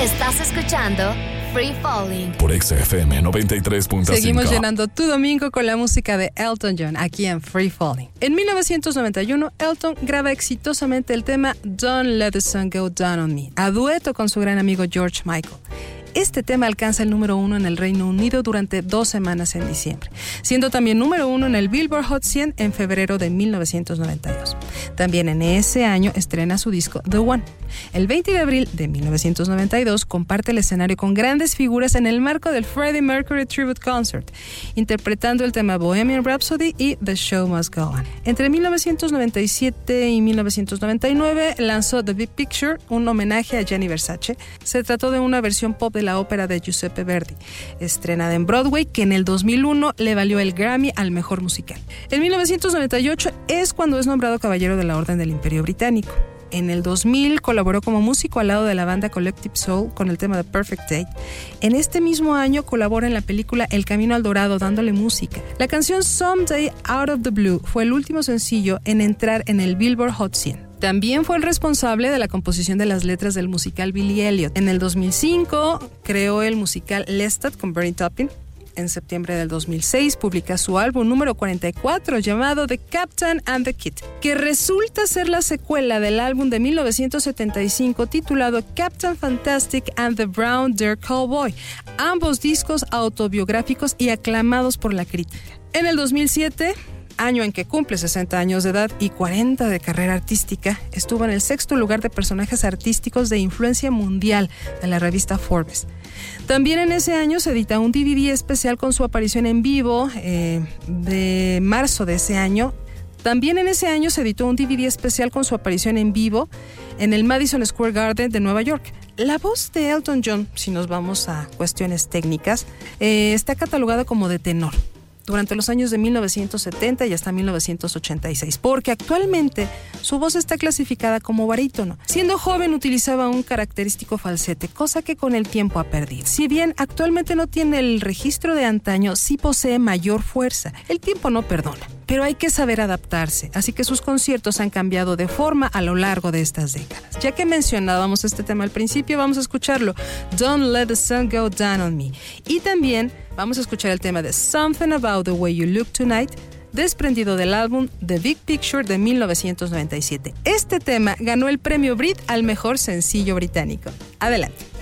Estás escuchando Free Falling por XFM 93.5. Seguimos llenando tu domingo con la música de Elton John aquí en Free Falling. En 1991, Elton graba exitosamente el tema Don't Let the Sun Go Down on Me, a dueto con su gran amigo George Michael. Este tema alcanza el número 1 en el Reino Unido durante 2 semanas en diciembre, siendo también número 1 en el Billboard Hot 100 en febrero de 1992. También en ese año estrena su disco The One. El 20 de abril de 1992 comparte el escenario con grandes figuras en el marco del Freddie Mercury Tribute Concert, interpretando el tema Bohemian Rhapsody y The Show Must Go On. Entre 1997 y 1999 lanzó The Big Picture, un homenaje a Gianni Versace. Se trató de una versión pop de la ópera de Giuseppe Verdi, estrenada en Broadway, que en el 2001 le valió el Grammy al mejor musical. En 1998 es cuando es nombrado Caballero de la Orden del Imperio Británico. En el 2000 colaboró como músico al lado de la banda Collective Soul con el tema The Perfect Day. En este mismo año colabora en la película El Camino al Dorado dándole música. La canción Someday Out of the Blue fue el último sencillo en entrar en el Billboard Hot 100. También fue el responsable de la composición de las letras del musical Billy Elliot. En el 2005 creó el musical Lestat con Bernie Taupin. En septiembre del 2006 publica su álbum número 44 llamado The Captain and the Kid, que resulta ser la secuela del álbum de 1975 titulado Captain Fantastic and the Brown Deer Cowboy, ambos discos autobiográficos y aclamados por la crítica. En el 2007, año en que cumple 60 años de edad y 40 de carrera artística, estuvo en el 6º lugar de personajes artísticos de influencia mundial de la revista Forbes. También en ese año se edita un DVD especial con su aparición en vivo de marzo de ese año. También en ese año se editó un DVD especial con su aparición en vivo en el Madison Square Garden de Nueva York. La voz de Elton John, si nos vamos a cuestiones técnicas, está catalogada como de tenor durante los años de 1970 y hasta 1986, porque actualmente su voz está clasificada como barítono. Siendo joven utilizaba un característico falsete, cosa que con el tiempo ha perdido. Si bien actualmente no tiene el registro de antaño, sí posee mayor fuerza. El tiempo no perdona, pero hay que saber adaptarse, así que sus conciertos han cambiado de forma a lo largo de estas décadas. Ya que mencionábamos este tema al principio, vamos a escucharlo, Don't Let the Sun Go Down on Me. Y también vamos a escuchar el tema de Something About the Way You Look Tonight, desprendido del álbum The Big Picture de 1997. Este tema ganó el premio Brit al mejor sencillo británico. Adelante.